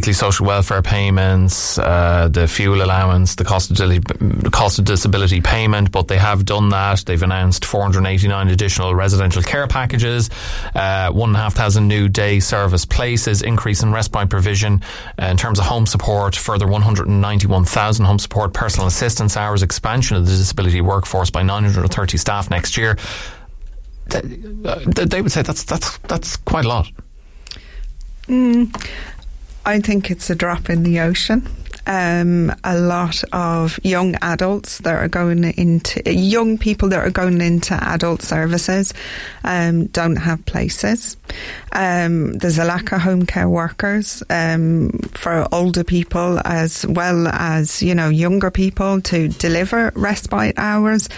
monthly social welfare payments, the fuel allowance, the cost of disability payment, but they have done that. They've announced 489 additional residential care packages, 1,500 new day service places, increase in respite provision in terms of home support, further 191,000 home support personal assistance hours, expansion of the disability workforce by 930 staff next year. They would say that's quite a lot. I think it's a drop in the ocean. A lot of young adults that are going into young people that are going into adult services don't have places. There's a lack of home care workers for older people as well as younger people to deliver respite hours.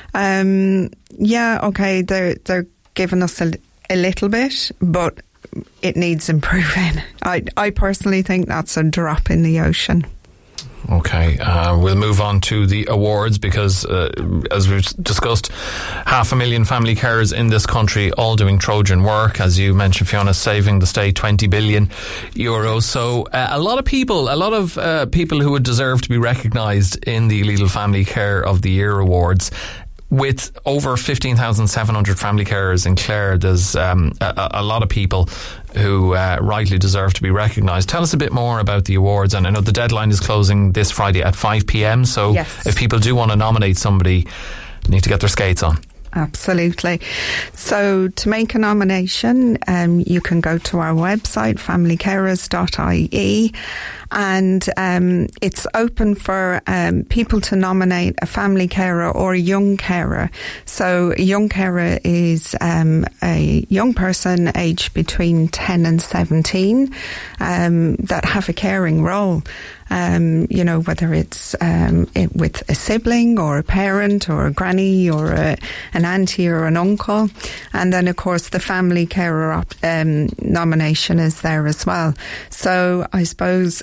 They're giving us a little bit, but it needs improving. I personally think that's a drop in the ocean. Okay, we'll move on to the awards because, as we've discussed, 500,000 family carers in this country all doing Trojan work. As you mentioned, Fiona, saving the state €20 billion. So a lot of people who would deserve to be recognised in the Lidl Family Care of the Year awards. With over 15,700 family carers in Clare, there's a lot of people who rightly deserve to be recognised. Tell us a bit more about the awards. And I know the deadline is closing this Friday at 5 p.m. So yes, if people do want to nominate somebody, they need to get their skates on. Absolutely. So to make a nomination, you can go to our website, familycarers.ie, and it's open for people to nominate a family carer or a young carer. So a young carer is a young person aged between 10 and 17 that have a caring role. Whether it's with a sibling or a parent or a granny or an auntie or an uncle. And then, of course, the family carer nomination is there as well. So I suppose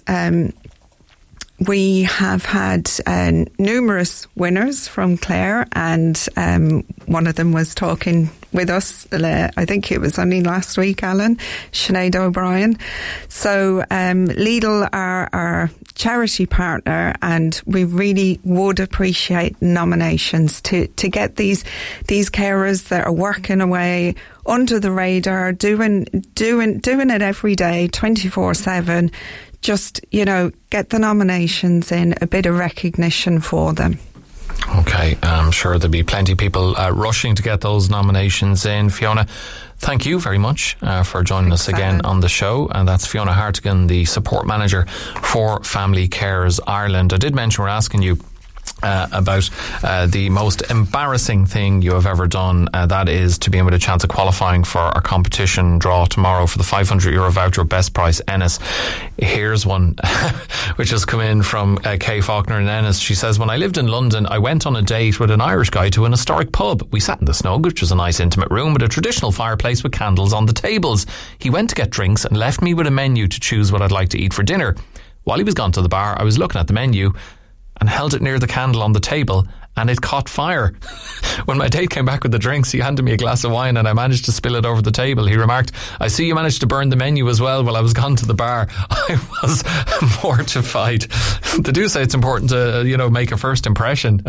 we have had numerous winners from Clare, and one of them was talking with us, I think it was only last week, Alan, Sinead O'Brien. So Lidl are our charity partner, and we really would appreciate nominations to get these carers that are working away under the radar, doing it every day, 24/7. Just, get the nominations in, a bit of recognition for them. Okay, I'm sure there'll be plenty of people rushing to get those nominations in. Fiona, thank you very much for joining us again on the show. And that's Fiona Hartigan, the support manager for Family Carers Ireland. I did mention we're asking you about the most embarrassing thing you have ever done. That is to be in with a chance of qualifying for our competition draw tomorrow for the €500 voucher Best Price Ennis. Here's one which has come in from Kay Faulkner in Ennis. She says, when I lived in London, I went on a date with an Irish guy to an historic pub. We sat in the snug, which was a nice intimate room with a traditional fireplace with candles on the tables. He went to get drinks and left me with a menu to choose what I'd like to eat for dinner. While he was gone to the bar, I was looking at the menu and held it near the candle on the table, and it caught fire. When my date came back with the drinks, he handed me a glass of wine and I managed to spill it over the table. He remarked, I see you managed to burn the menu as well while I was gone to the bar. I was mortified. They do say it's important to, make a first impression.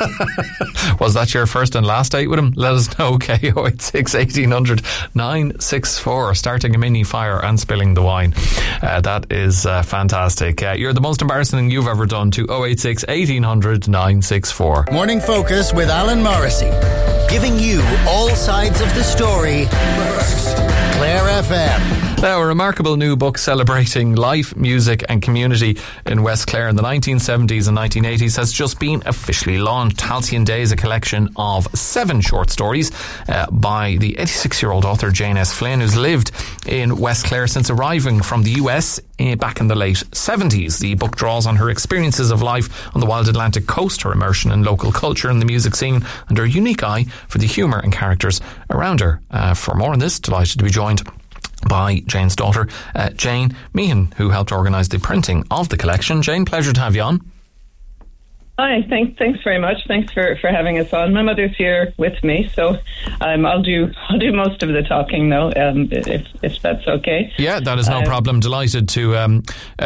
Was that your first and last date with him? Let us know. KO86 1800 964. Starting a mini fire and spilling the wine. That is fantastic. You're the most embarrassing thing you've ever done to 086 1800 964. Morning Focus with Alan Morrissey, giving you all sides of the story first. Clare FM. Now, a remarkable new book celebrating life, music and community in West Clare in the 1970s and 1980s has just been officially launched. Halcyon Day is a collection of 7 short stories by the 86-year-old author Jane S. Flynn, who's lived in West Clare since arriving from the US back in the late 70s. The book draws on her experiences of life on the wild Atlantic coast, her immersion in local culture and the music scene, and her unique eye for the humour and characters around her. For more on this, delighted to be joined by Jane's daughter, Jane Meehan, who helped organise the printing of the collection. Jane, pleasure to have you on. Hi, thanks very much. Thanks for having us on. My mother's here with me, so I'll do most of the talking now, if that's okay. Yeah, that is no problem. Delighted to